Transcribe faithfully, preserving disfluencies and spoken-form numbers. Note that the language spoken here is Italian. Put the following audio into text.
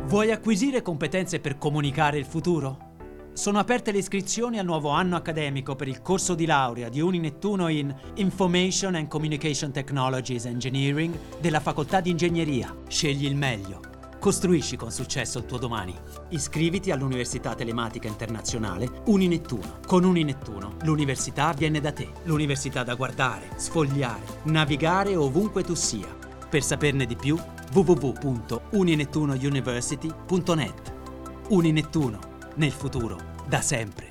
Vuoi acquisire competenze per comunicare il futuro? Sono aperte le iscrizioni al nuovo anno accademico per il corso di laurea di Uninettuno in Information and Communication Technologies Engineering della Facoltà di Ingegneria. Scegli il meglio. Costruisci con successo il tuo domani. Iscriviti all'Università Telematica Internazionale Uninettuno. Con Uninettuno l'università viene da te. L'università da guardare, sfogliare, navigare ovunque tu sia. Per saperne di più, w w w punto uninettuno university punto net. Uninettuno, nel futuro, da sempre.